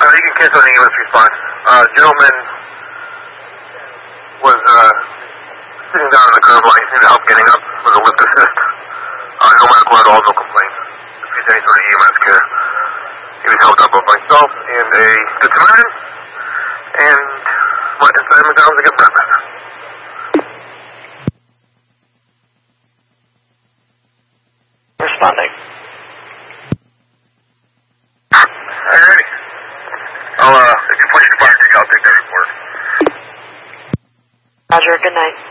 You can cancel any EMS response. Gentleman was sitting down on the curb line. He needed help getting up with a lift assist. No medical at all, no complaints. If he's any sort of EMS care. He was helped up by myself and a good Samaritan. And went inside McDonald's to get breakfast. Responding. Alright. If you push your button, I'll take that report. Roger, good night.